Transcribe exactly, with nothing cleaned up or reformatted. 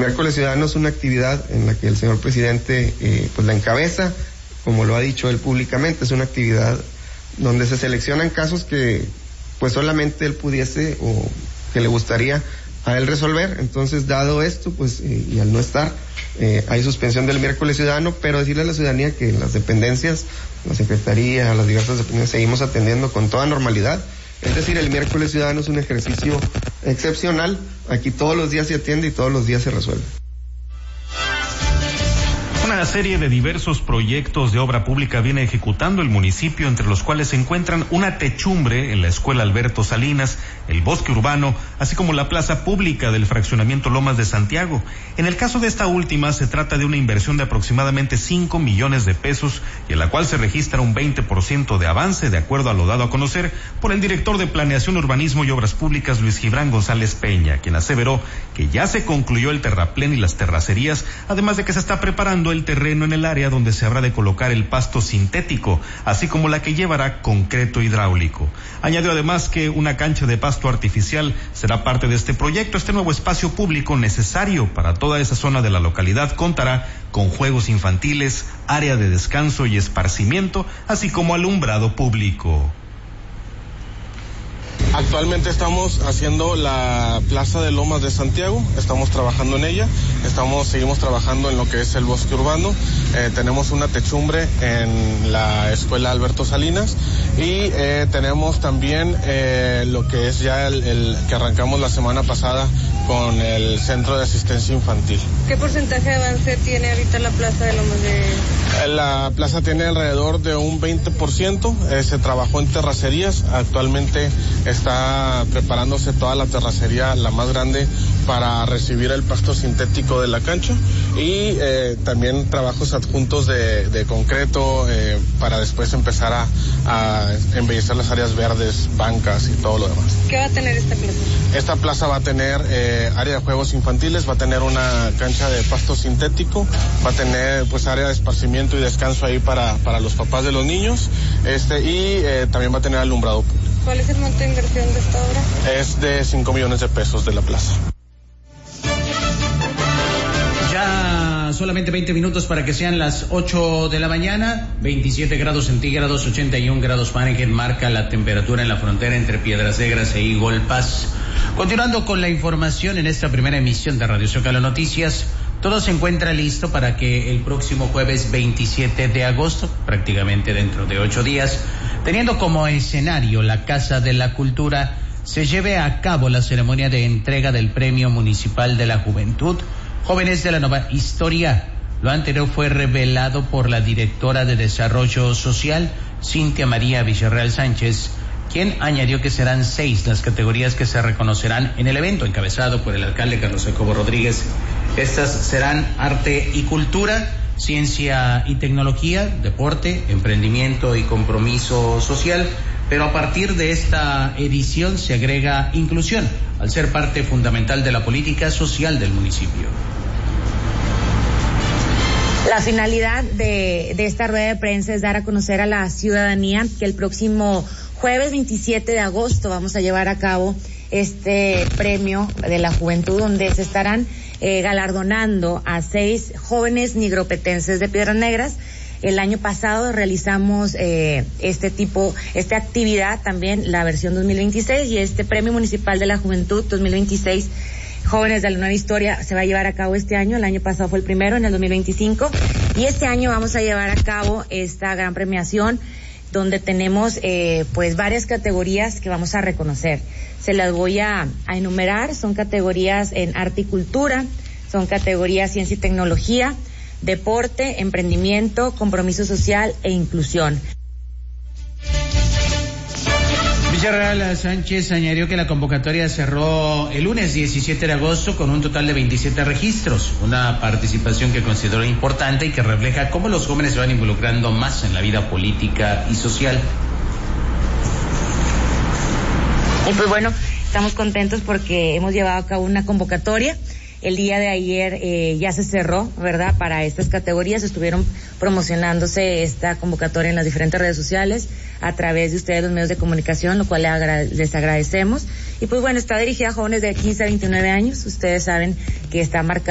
Miércoles Ciudadano es una actividad en la que el señor presidente eh, pues la encabeza, como lo ha dicho él públicamente. Es una actividad donde se seleccionan casos que pues solamente él pudiese o que le gustaría a él resolver. Entonces, dado esto, pues eh, y al no estar, eh, hay suspensión del Miércoles Ciudadano, pero decirle a la ciudadanía que en las dependencias, la Secretaría, las diversas dependencias, seguimos atendiendo con toda normalidad. Es decir, el Miércoles Ciudadano es un ejercicio excepcional. Aquí todos los días se atiende y todos los días se resuelve. Una serie de diversos proyectos de obra pública viene ejecutando el municipio, entre los cuales se encuentran una techumbre en la Escuela Alberto Salinas, el Bosque Urbano, así como la plaza pública del fraccionamiento Lomas de Santiago. En el caso de esta última, se trata de una inversión de aproximadamente cinco millones de pesos y en la cual se registra un veinte por ciento de avance, de acuerdo a lo dado a conocer por el director de Planeación, Urbanismo y Obras Públicas, Luis Gibran González Peña, quien aseveró que ya se concluyó el terraplén y las terracerías, además de que se está preparando el terreno en el área donde se habrá de colocar el pasto sintético, así como la que llevará concreto hidráulico. Añadió además que una cancha de pasto artificial será parte de este proyecto. Este nuevo espacio público necesario para toda esa zona de la localidad contará con juegos infantiles, área de descanso y esparcimiento, así como alumbrado público. Actualmente estamos haciendo la Plaza de Lomas de Santiago, estamos trabajando en ella, estamos seguimos trabajando en lo que es el Bosque Urbano, eh, tenemos una techumbre en la Escuela Alberto Salinas y eh, tenemos también eh, lo que es ya el, el que arrancamos la semana pasada con el Centro de Asistencia Infantil. ¿Qué porcentaje de avance tiene ahorita la Plaza de Lomas de...? La plaza tiene alrededor de un veinte por ciento, eh, se trabajó en terracerías, actualmente está preparándose toda la terracería, la más grande, para recibir el pasto sintético de la cancha y eh, también trabajos adjuntos de, de concreto eh, para después empezar a, a embellecer las áreas verdes, bancas y todo lo demás. ¿Qué va a tener esta plaza? Esta plaza va a tener eh, área de juegos infantiles, va a tener una cancha de pasto sintético, va a tener pues área de esparcimiento y descanso ahí para, para los papás de los niños, este y eh, también va a tener alumbrado público. ¿Cuál es el monto de inversión de esta obra? Es de cinco millones de pesos de la plaza. Ya solamente veinte minutos para que sean las ocho de la mañana, veintisiete grados centígrados, ochenta y un grados Fahrenheit marca la temperatura en la frontera entre Piedras Negras e Eagle Pass. Continuando con la información en esta primera emisión de Radio Zócalo Noticias, todo se encuentra listo para que el próximo jueves veintisiete de agosto, prácticamente dentro de ocho días, teniendo como escenario la Casa de la Cultura, se lleve a cabo la ceremonia de entrega del Premio Municipal de la Juventud, Jóvenes de la Nueva Historia. Lo anterior fue revelado por la directora de Desarrollo Social, Cintia María Villarreal Sánchez, quien añadió que serán seis las categorías que se reconocerán en el evento, encabezado por el alcalde Carlos Jacobo Rodríguez. Estas serán arte y cultura, ciencia y tecnología, deporte, emprendimiento y compromiso social, pero a partir de esta edición se agrega inclusión, al ser parte fundamental de la política social del municipio. La finalidad de, de esta rueda de prensa es dar a conocer a la ciudadanía que el próximo jueves veintisiete de agosto vamos a llevar a cabo este premio de la juventud, donde se estarán eh, galardonando a seis jóvenes nigropetenses de Piedras Negras. El año pasado realizamos eh, este tipo, esta actividad también, la versión dos mil veintiséis, y este Premio Municipal de la Juventud dos mil veintiséis, Jóvenes de la Nueva Historia, se va a llevar a cabo este año. El año pasado fue el primero, en el dos mil veinticinco, y este año vamos a llevar a cabo esta gran premiación, donde tenemos eh, pues varias categorías que vamos a reconocer. Se las voy a, a enumerar. Son categorías en arte y cultura, son categorías ciencia y tecnología, deporte, emprendimiento, compromiso social e inclusión. Villarreal Sánchez añadió que la convocatoria cerró el lunes diecisiete de agosto con un total de veintisiete registros, una participación que consideró importante y que refleja cómo los jóvenes se van involucrando más en la vida política y social. Y pues bueno, estamos contentos porque hemos llevado a cabo una convocatoria. El día de ayer eh, ya se cerró, ¿verdad? Para estas categorías estuvieron promocionándose esta convocatoria en las diferentes redes sociales a través de ustedes, los medios de comunicación, lo cual les, agra- les agradecemos. Y pues bueno, está dirigida a jóvenes de quince a veintinueve años. Ustedes saben que está marcada